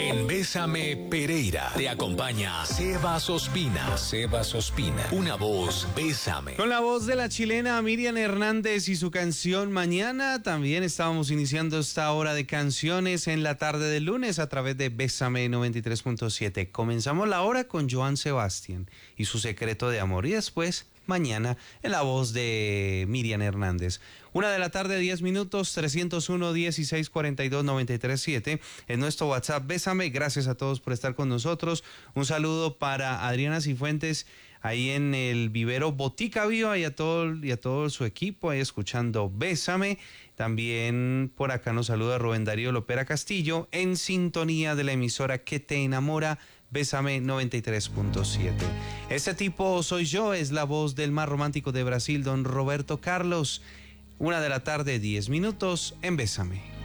En Bésame Pereira te acompaña Sebas Ospina. Sebas Ospina, una voz Bésame. Con la voz de la chilena Miriam Hernández y su canción Mañana. También estábamos iniciando esta hora de canciones en la tarde del lunes a través de Bésame 93.7. Comenzamos la hora con Joan Sebastián y su secreto de amor, y después Mañana en la voz de Miriam Hernández. 1:00 PM, 301-1642-937 en nuestro WhatsApp Bésame. Gracias a todos por estar con nosotros. Un saludo para Adriana Cifuentes ahí en el vivero Botica Viva y a todo su equipo ahí escuchando Bésame. También por acá nos saluda Rubén Darío Lopera Castillo en sintonía de la emisora que te enamora, Bésame 93.7. Este tipo soy yo, es la voz del más romántico de Brasil, don Roberto Carlos. 1:10 PM en Bésame.